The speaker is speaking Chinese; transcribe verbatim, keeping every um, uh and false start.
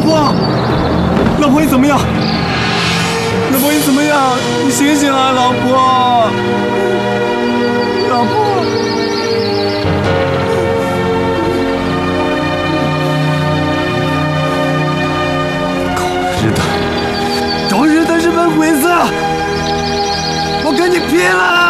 婆，老婆你怎么样？老婆你怎么样？你醒醒啊，老婆！老婆！狗日的！狗日的日本鬼子！我跟你拼了！